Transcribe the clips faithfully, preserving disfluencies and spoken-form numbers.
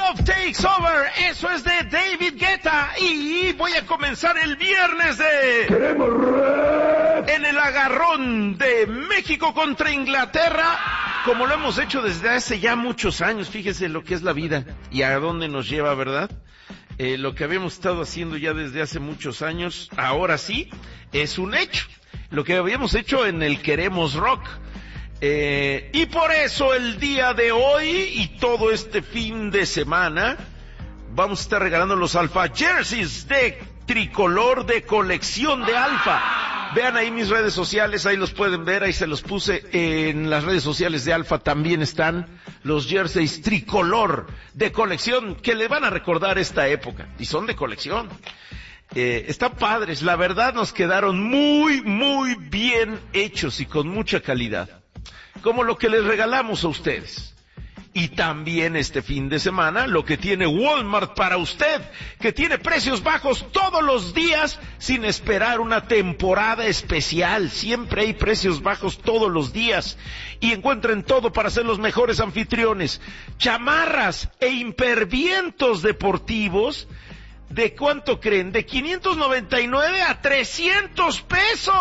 Love Takes Over, eso es de David Guetta. Y voy a comenzar el viernes de... ¡Queremos rap! En el agarrón de México contra Inglaterra, como lo hemos hecho desde hace ya muchos años. Fíjese lo que es la vida y a dónde nos lleva, ¿verdad? Eh, lo que habíamos estado haciendo ya desde hace muchos años, ahora sí, es un hecho. Lo que habíamos hecho en el Queremos Rock. Eh, y por eso el día de hoy y todo este fin de semana vamos a estar regalando los Alfa Jerseys de tricolor de colección de Alfa. Vean ahí mis redes sociales, ahí los pueden ver, ahí se los puse en las redes sociales de Alfa, también están los jerseys tricolor de colección que le van a recordar esta época, y son de colección. Eh, están padres, la verdad nos quedaron muy, muy bien hechos y con mucha calidad, como lo que les regalamos a ustedes. Y también este fin de semana, lo que tiene Walmart para usted, que tiene precios bajos todos los días, sin esperar una temporada especial. Siempre hay precios bajos todos los días. Y encuentren todo para ser los mejores anfitriones. Chamarras e impervientos deportivos, ¿de cuánto creen? De quinientos noventa y nueve a trescientos pesos.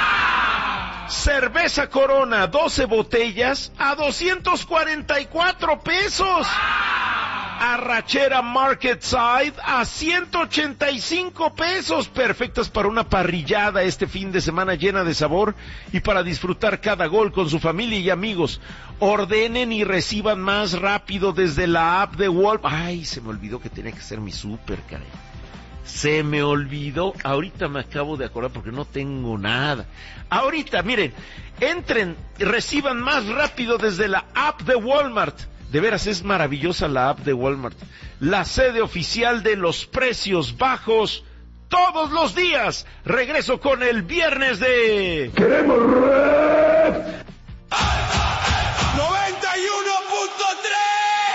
Cerveza Corona, doce botellas a doscientos cuarenta y cuatro pesos. Arrachera Market Side a ciento ochenta y cinco pesos. Perfectas para una parrillada este fin de semana llena de sabor y para disfrutar cada gol con su familia y amigos. Ordenen y reciban más rápido desde la app de Walmart. Ay, se me olvidó que tenía que ser mi súper, caray. Se me olvidó, ahorita me acabo de acordar porque no tengo nada. Ahorita, miren, entren, reciban más rápido desde la app de Walmart. De veras es maravillosa la app de Walmart. La sede oficial de los precios bajos todos los días. Regreso con el viernes de... ¡Queremos rap!